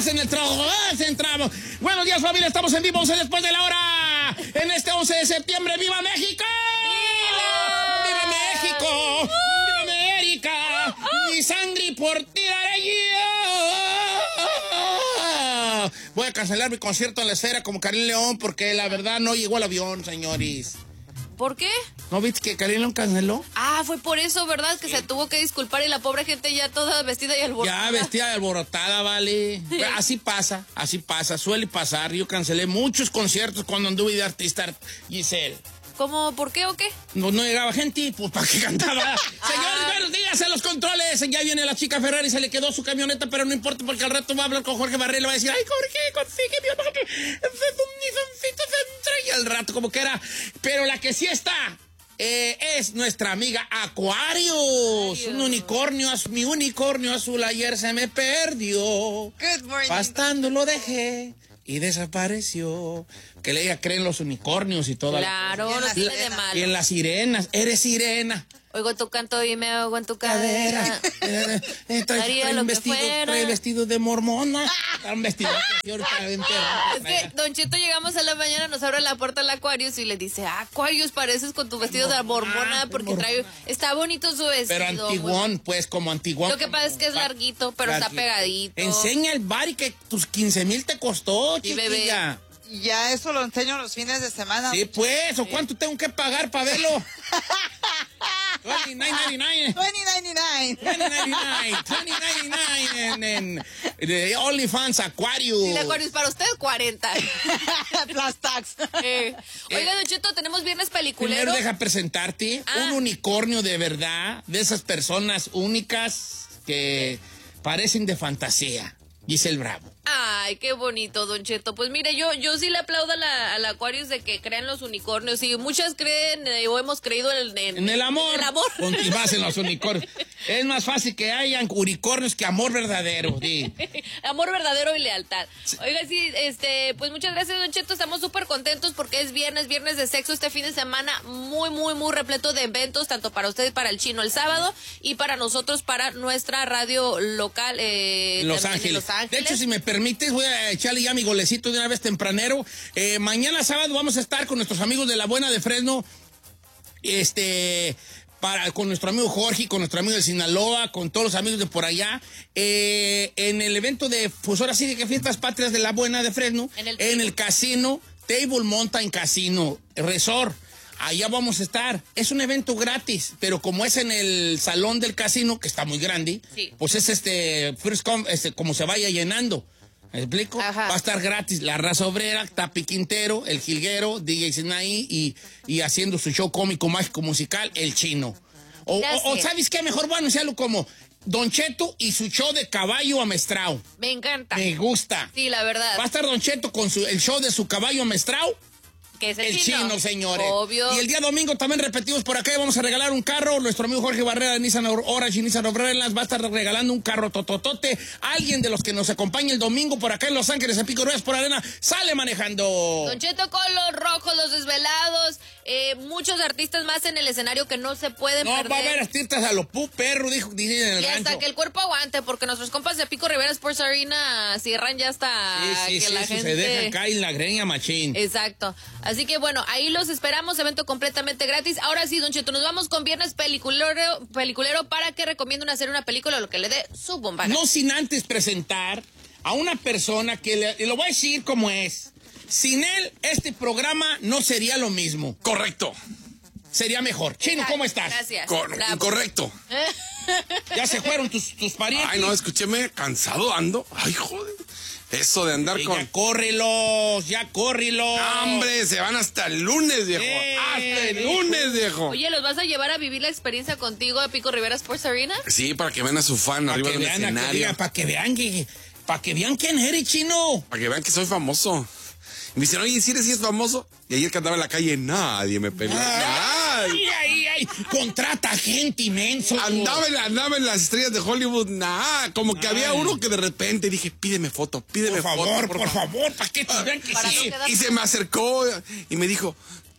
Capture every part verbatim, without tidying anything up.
estamos en el trabajo, entramos. Buenos días, familia, estamos en vivo, once después de la hora. En este once de septiembre, ¡viva México! ¡Viva! ¡Viva México! ¡Viva América! Mi sangre por ti daré yo. Voy a cancelar mi concierto en la Esfera como Karim León porque la verdad no llegó al avión, señores. ¿Por qué? ¿No viste que Karim León canceló? Ah, fue por eso, ¿verdad? Que sí. Se tuvo que disculpar y la pobre gente ya toda vestida y alborotada. Ya vestida y alborotada, vale. Sí. Así pasa, así pasa, suele pasar. Yo cancelé muchos conciertos cuando anduve de artista, Giselle. ¿Cómo? ¿Por qué o qué? No, no llegaba gente, pues ¿para qué cantaba? Señores, buenos días, en los controles. Ya viene la chica Ferrari, se le quedó su camioneta, pero no importa porque al rato va a hablar con Jorge Barrera y le va a decir, ay, Jorge, consígueme y al rato como que era. Pero la que sí está eh, es nuestra amiga Aquarius. Ay, un unicornio, mi unicornio azul ayer se me perdió. Good morning. Pastando lo dejé y desapareció. Que le ella cree en los unicornios y todo. Claro, no tiene de malo. Y en las sirenas. Eres sirena. Oigo tu canto y me oigo en tu cadera. Eh, trae, Haría trae lo un que vestido, fuera. trae vestido de mormona. Trae un vestido. Es que, Don Cheto, llegamos a la mañana, nos abre la puerta al Aquarius y le dice, Aquarius, pareces con tu vestido de mormona porque trae, está bonito su vestido. Pero antiguón, pues, como antiguón. Lo que pasa es que es larguito, pero está pegadito. Enseña el bar y que tus quince mil te costó, sí, chiquilla. Bebé. Ya eso lo enseño los fines de semana. Sí, pues, ¿o cuánto tengo que pagar para verlo? veintinueve noventa y nueve. veinte noventa y nueve. veinte noventa y nueve. veinte noventa y nueve en, en de OnlyFans Aquarius. Sí, de Aquarius, para usted cuarenta. Plus tax. Eh. Oiga, Don Cheto, tenemos viernes peliculero. Primero deja presentarte ah. un unicornio de verdad, de esas personas únicas que parecen de fantasía. Giselle Bravo. Ay, qué bonito, Don Cheto. Pues mire, yo, yo sí le aplaudo a la, a la Aquarius de que crean los unicornios. Y muchas creen eh, o hemos creído en, en, en el amor. En el amor. Continuas en los unicornios. Es más fácil que hayan unicornios que amor verdadero. Sí. Amor verdadero y lealtad. Sí. Oiga, sí, este, pues muchas gracias, Don Cheto. Estamos súper contentos porque es viernes, viernes de sexo este fin de semana. Muy, muy, muy repleto de eventos, tanto para usted y para el Chino el sábado y para nosotros, para nuestra radio local eh, Los Ángeles. En Los Ángeles. De hecho, si me permites, voy a echarle ya mi golecito de una vez tempranero. Eh, mañana sábado vamos a estar con nuestros amigos de La Buena de Fresno, este, para, con nuestro amigo Jorge, con nuestro amigo de Sinaloa, con todos los amigos de por allá, eh, en el evento de, pues ahora sí, de que Fiestas Patrias de La Buena de Fresno, en el, en el casino, Table Mountain Casino, Resort. Allá vamos a estar. Es un evento gratis, pero como es en el salón del casino, que está muy grande, sí. pues es este, first come, este, como se vaya llenando. ¿Me explico? Ajá. Va a estar gratis. La Raza Obrera, Tapi Quintero, El Jilguero, D J Sinaí y, y haciendo su show cómico, mágico, musical, El Chino. O, o, o ¿sabes qué? Mejor voy a anunciarlo como Don Cheto y su show de caballo amestrao. Me encanta. Me gusta. Sí, la verdad. Va a estar Don Cheto con su, el show de su caballo amestrao. Que es el, el chino. chino, señores. Obvio. Y el día domingo también repetimos por acá. Vamos a regalar un carro. Nuestro amigo Jorge Barrera de Nissan Orange y Nissan Overland va a estar regalando un carro tototote. Alguien de los que nos acompaña el domingo por acá en Los Ángeles, en Pico Reyes por Arena, sale manejando. Don Cheto con los rojos, los desvelados, eh, muchos artistas más en el escenario que no se pueden no, perder. No, va a haber artistas a lo pu perro, dijo, dicen en el y rancho. hasta que el cuerpo aguante, porque nuestros compas de Pico Rivera Sports Arena cierran ya hasta sí, sí, que sí, la sí, gente... se dejan caer la greña machín. Exacto. Así que bueno, ahí los esperamos, evento completamente gratis. Ahora sí, Don Cheto, nos vamos con viernes peliculero, peliculero para que recomienden hacer una película, lo que le dé su bomba. No sin antes presentar a una persona que le, le lo voy a decir como es. Sin él, este programa no sería lo mismo. Correcto. Sería mejor. Chino, ¿cómo estás? Gracias. Cor incorrecto. Ya se fueron tus, tus parientes. Ay, no, escúcheme, cansado ando. Ay, joder. Eso de andar sí, con... Ya córrelos, ya córrelos. ¡Hombre! Se van hasta el lunes, viejo. Eh, hasta el lunes, viejo. Oye, ¿los vas a llevar a vivir la experiencia contigo a Pico Rivera Sports Arena? Sí, para que vean a su fan pa arriba del vean, escenario. Para que vean que... Para que vean quién eres, Chino. Para que vean que soy famoso. Y me dicen, oye, ¿sí eres sí es famoso? Y ayer que andaba en la calle, nadie me peló. Ay, ay, ay. Contrata gente inmenso. Andaba en, andaba en las estrellas de Hollywood, nada. Como que ay. había uno que de repente dije, pídeme foto, pídeme por foto. Favor, por, por favor, ¿para qué te vean que para sí? No y se me acercó y me dijo,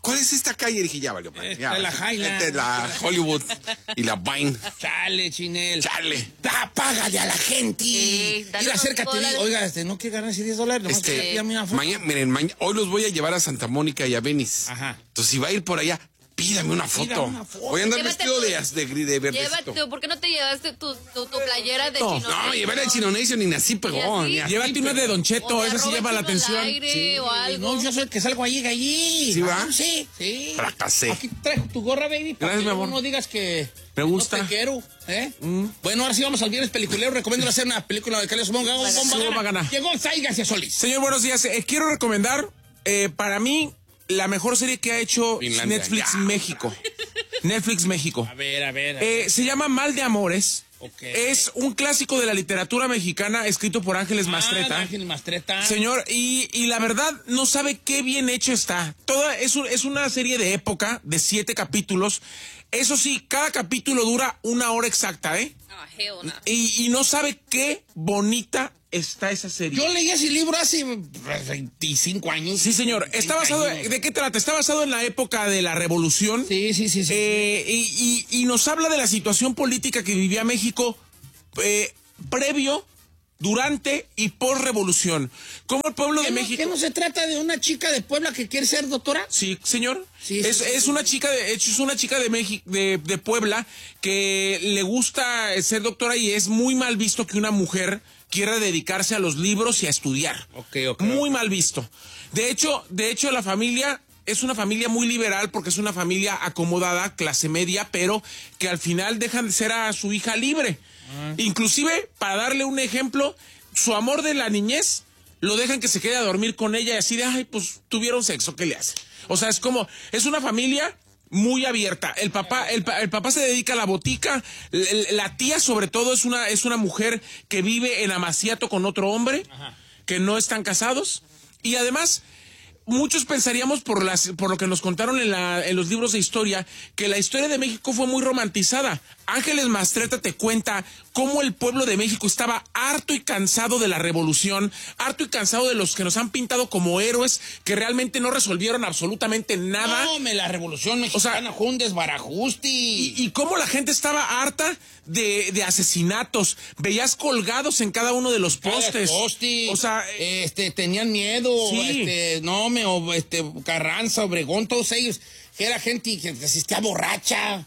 ¿cuál es esta calle? Y dije, ya valió, man. Esta Ya, es la Highland. esta es la Hollywood y la Vine. Chale, Chinel. Chale. Da, págale a la gente. Sí, dale Mira, unos acércate y dólares. di, oiga, este, ¿no quiere ganar ese diez dólares? Nomás Este, que pídame una foto. mañana, miren, mañana, hoy los voy a llevar a Santa Mónica y a Venice. Ajá. Entonces, si va a ir por allá, pídame una foto. Pídame una foto. Voy a andar Llévate vestido tu- de, de, de verdecito. Llévate, ¿por qué no te llevaste tu, tu, tu playera de No, Chino? no, llevar el Chino Nation ni así pegó. así? Ni así Llévate una de Don Cheto, O de esa sí arroba llama la Chino al atención. aire Sí. o algo. No, yo soy el que salgo allí, allí. ¿Sí va? Sí, sí. Fracasé. Aquí traigo tu gorra, baby. Para Gracias, que mi amor. no digas que Me gusta. no te quiero. ¿eh? Mm. Bueno, ahora sí vamos al viernes peliculero. Recomiendo hacer una película de Carlos Bomba. Bomba gana. Llegó Sai García Solís. Señor, buenos días. Eh, quiero recomendar, eh, para mí, la mejor serie que ha hecho Finlandia, Netflix ya. México. Netflix México. A ver, a ver. a ver. Eh, se llama Mal de Amores. Ok. Es un clásico de la literatura mexicana escrito por Ángeles Mastreta. Ah, Ángel Mastreta. Señor, y, y la verdad no sabe qué bien hecho está. Toda, es, un- es una serie de época de siete capítulos. Eso sí, cada capítulo dura una hora exacta, ¿eh? Ah, hell no. Y, y no sabe qué bonita está esa serie. Yo leí ese libro hace veinticinco años. Sí, señor. Está basado, años. ¿de qué trata? Está basado en la época de la Revolución. Sí, sí, sí. sí. Eh, y, y- y nos habla de la situación política que vivía México eh, previo, durante y post revolución. Cómo el pueblo ¿Qué de no, México. ¿Qué no se trata de una chica de Puebla que quiere ser doctora? Sí, señor. Sí, es, sí, sí, es sí, una sí. chica de, es una chica de México, de, de Puebla, que le gusta ser doctora y es muy mal visto que una mujer quiera dedicarse a los libros y a estudiar. Ok, ok, Muy ok. mal visto. De hecho, de hecho, la familia es una familia muy liberal porque es una familia acomodada, clase media, pero que al final dejan de ser a su hija libre. Inclusive, para darle un ejemplo, su amor de la niñez lo dejan que se quede a dormir con ella y así de, ay, pues tuvieron sexo, ¿qué le hace? O sea, es como, es una familia muy abierta. El papá, el, pa- el papá se dedica a la botica, l- la tía sobre todo es una, es una mujer que vive en amaciato con otro hombre, que no están casados, y además muchos pensaríamos por las por lo que nos contaron en, la, en los libros de historia que la historia de México fue muy romantizada. Ángeles Mastreta te cuenta cómo el pueblo de México estaba harto y cansado de la revolución, harto y cansado de los que nos han pintado como héroes que realmente no resolvieron absolutamente nada. No, me la revolución mexicana fue un desbarajuste. Y, y cómo la gente estaba harta de, de asesinatos. Veías colgados en cada uno de los postes. Posti, O sea, eh, este, tenían miedo, Sí. este, no me, o, este, Carranza, Obregón, todos ellos, que era gente que existía borracha,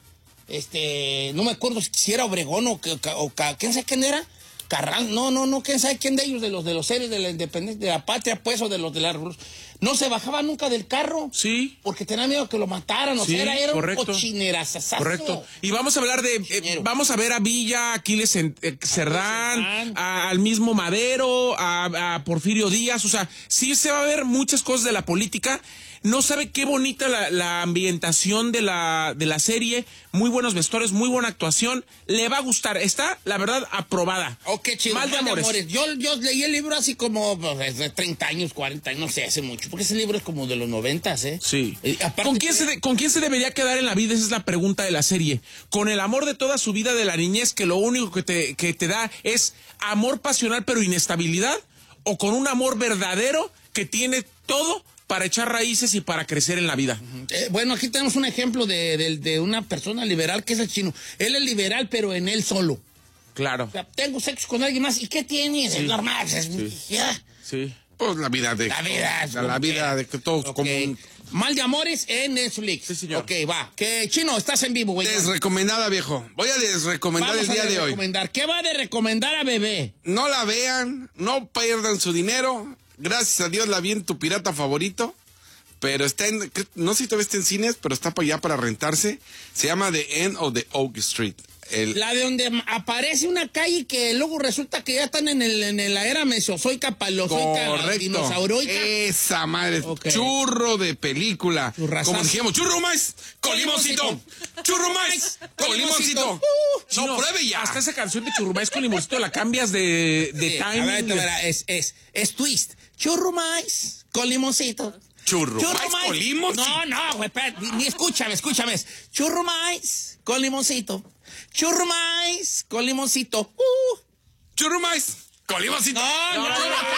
este, no me acuerdo si era Obregón o, que- o, ca- quién sabe quién era, Carranza, no, no, no, quién sabe quién de ellos, de los de los seres de la independencia, de la patria, pues, o de los de la revolución, no se bajaba nunca del carro. sí. Porque tenía miedo que lo mataran, o Sí, sea, era, era correcto. un cochinerazazazo. Correcto. Y vamos a hablar de, eh, Cochinero. vamos a ver a Villa, Aquiles en- eh, Cerdán, Cerdán. a- al mismo Madero, a, a Porfirio Díaz, o sea, sí se va a ver muchas cosas de la política. No sabe qué bonita la, la ambientación de la, de la serie, muy buenos vestuarios, muy buena actuación, le va a gustar, está, la verdad, aprobada. Ok, chido. Mal de amores. Yo, yo leí el libro así como pues, de treinta años, cuarenta años, no sé, hace mucho. Porque ese libro es como de los noventas, ¿eh? Sí. Eh, aparte- ¿Con quién, se de- ¿Con quién se debería quedar en la vida? Esa es la pregunta de la serie. ¿Con el amor de toda su vida de la niñez que lo único que te, que te da es amor pasional pero inestabilidad? ¿O con un amor verdadero que tiene todo para echar raíces y para crecer en la vida? Eh, bueno, aquí tenemos un ejemplo de, de- de una persona liberal que es el chino. Él es liberal, pero en él solo. Claro. O sea, tengo sexo con alguien más. ¿Y qué tienes? Es normal. Es, ya. Sí. Pues la vida de... La vida. es La, como vida que- de que todos Ok. como un- Mal de amores en Netflix. Sí, señor. Ok, va. Que chino, estás en vivo, güey. Desrecomendada, viejo. Voy a desrecomendar Vamos el día a de hoy. recomendar. ¿Qué va de recomendar a bebé? No la vean, no pierdan su dinero. Gracias a Dios la vi en tu pirata favorito. Pero está en, no sé si todavía está en cines, pero está para allá para rentarse. Se llama The End of the Oak Street. El, La de donde aparece una calle que luego resulta que ya están en, el, en la era mesozoica, paleozoica, correcto. dinosauroica. Esa madre. Ok. Churro de película. Churrasazo. Como dijimos, churro más con limoncito. Churro más con limoncito. Uh, no, No, pruebe ya. Hasta esa canción de Churrumais con limoncito la cambias de, de Sí, timing. a ver, te verá, es, es, es twist. Churro más con limoncito. Churro más maíz. con limoncito. No, no, güey, espérate, ni, ni escúchame, escúchame. Es churro más con limoncito. Churro más con limoncito. Uh. Churro más con limoncito. No, no, no, no,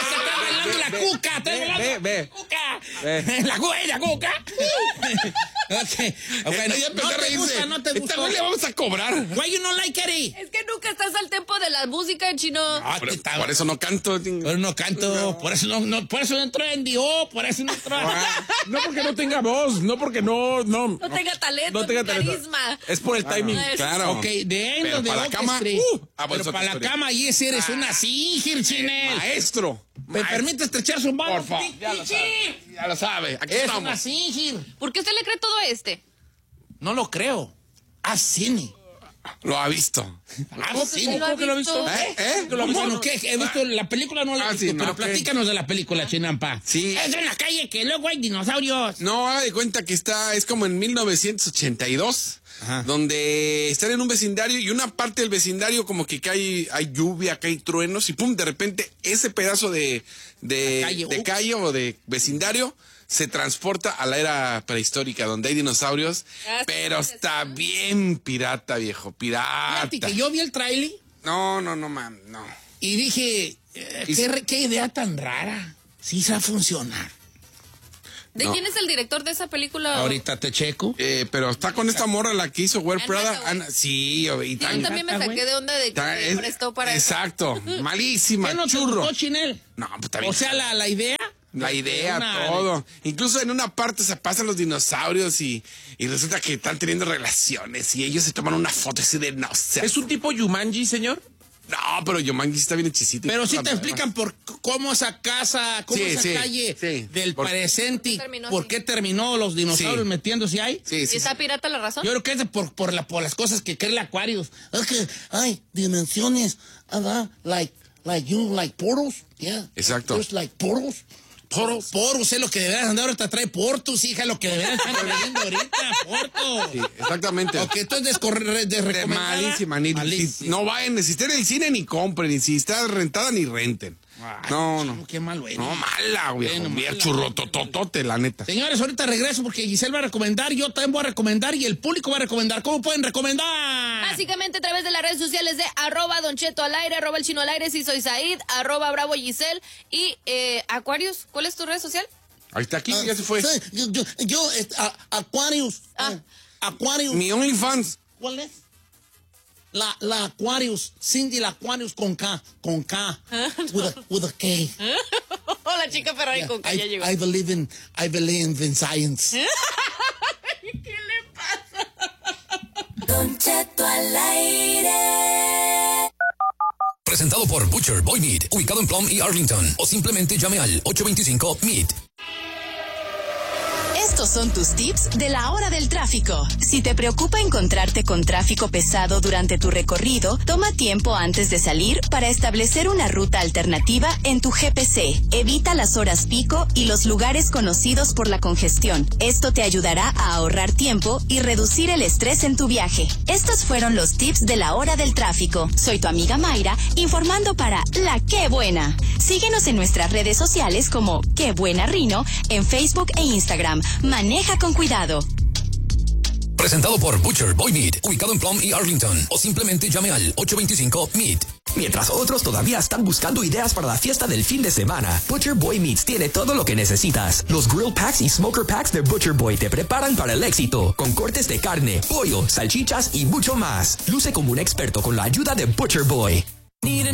bailando la cuca. Estás bailando ve, ve. la cuca. Ve. La cuca, la cuca. Ok. Bueno, Ella empezó no a te reírse. gusta, no te Esta gusta. vez le vamos a cobrar. Why you not like it? Es que nunca estás al tempo de la música, chino. Ah, Por, te está- por eso no canto. Por no canto, por eso no, no, por eso no entró en Dio, por eso no entró. No porque no tenga voz, no porque no, no. No tenga talento, no tenga ni talento. carisma. Es por el timing. Ay, Claro. Ok, de Pero End de para la cama, Orchestra. uh, ah, bueno, Pero es otra para la historia. cama, y ese eres una singir, Chinel. Maestro. ¿Me Maestro. permite estrechar su mano? Por favor, ya lo sabe. Ya lo sabe. Aquí Es estamos. una singir. ¿Por qué usted le cree todo este? No lo creo. Haz cine. Lo ha visto. Haz cine. lo ha ¿Cómo que lo ha visto? visto? ¿Eh? ¿Eh? ¿Cómo? Bueno, ¿qué? He visto la película, no la he Ah, visto, sí, no, pero ok. platícanos de la película, Chinampa. Sí. Es en la calle que luego hay dinosaurios. No, haga de cuenta que está, es como en mil novecientos ochenta y dos, Ajá. donde están en un vecindario y una parte del vecindario como que cae, hay lluvia, cae truenos y pum, de repente ese pedazo de, de, La calle, de ups. calle o de vecindario se transporta a la era prehistórica donde hay dinosaurios, Ah, sí, pero sí, está bien pirata, viejo, pirata. Fíjate que yo vi el trailer No, no, no, man, no. y dije, eh, Y- ¿qué, re- qué idea tan rara. Sí se va a funcionar. ¿De No. quién es el director de esa película? Ahorita te checo. Eh, pero está con esta morra la que hizo Wear Anne Prada. Hathaway. Ana- sí, o- y Sí, tan- yo también me Ah, saqué güey. de onda de que tan- se es- prestó para eso. Exacto, malísima, ¿Qué no te churro. gustó, Chinel? No, pues está bien. O sea, la, la idea. La idea, Una- todo. Incluso en una parte se pasan los dinosaurios y, y resulta que están teniendo relaciones y ellos se toman una foto así de no sé. ¿Es un tipo Yumanji, señor? No, pero Yomangi está bien hechisito. Pero sí te explican por c- cómo esa casa, cómo Sí, esa sí, calle sí. del Por- presente, Terminó por así. qué terminó los dinosaurios Sí. metiéndose ahí. Sí, ¿Y sí, está sí. pirata la razón? Yo creo que es de por, por, la, por las cosas que cree el Aquarius. Es que hay dimensiones, ¿verdad? Like, like you, like portals. Yeah. Exacto. There's like portals. Poros, poros, es lo que deberás andar ahorita, trae portus, hija, lo que deberás estar trayendo ahorita, portos. Sí, exactamente. Ok, entonces descorre- De desrecomendada. malísima, ni, Malísima. ni- no vayan, si estén en el cine ni compren, y si está rentada ni renten. Ay, no, chavo, no. Qué mal, güey. No, mala, güey. Bueno, Mira, mala. churrotototote, la neta. Señores, ahorita regreso porque Giselle va a recomendar, yo también voy a recomendar y el público va a recomendar. ¿Cómo pueden recomendar? Básicamente a través de las redes sociales de arroba Don Cheto al aire, arroba el chino al aire, si soy Said, arroba Bravo Giselle y eh, Aquarius. ¿Cuál es tu red social? Ahí está aquí, ya se fue. Sí, yo, yo, yo, eh, a- Aquarius. Ah. eh, Aquarius. Mi OnlyFans. ¿Cuál es? La, la Aquarius, Cindy la Aquarius con K, con K, with a, with a K. Hola, chica Ferrari Yeah, con que I, ya llegó. I believe in, I believe in science. ¿Qué le pasa? Don Cheto al aire. Presentado por Butcher Boy Meat, ubicado en Plum y Arlington. O simplemente llame al ocho dos cinco Meat. Estos son tus tips de la hora del tráfico. Si te preocupa encontrarte con tráfico pesado durante tu recorrido, toma tiempo antes de salir para establecer una ruta alternativa en tu G P C. Evita las horas pico y los lugares conocidos por la congestión. Esto te ayudará a ahorrar tiempo y reducir el estrés en tu viaje. Estos fueron los tips de la hora del tráfico. Soy tu amiga Mayra, informando para La Qué Buena. Síguenos en nuestras redes sociales como Qué Buena Rino en Facebook e Instagram. Maneja con cuidado. Presentado por Butcher Boy Meat, ubicado en Plum y Arlington. O simplemente llame al ocho dos cinco Meat. Mientras otros todavía están buscando ideas para la fiesta del fin de semana, Butcher Boy Meats tiene todo lo que necesitas. Los Grill Packs y Smoker Packs de Butcher Boy te preparan para el éxito, con cortes de carne, pollo, salchichas y mucho más. Luce como un experto con la ayuda de Butcher Boy. Need an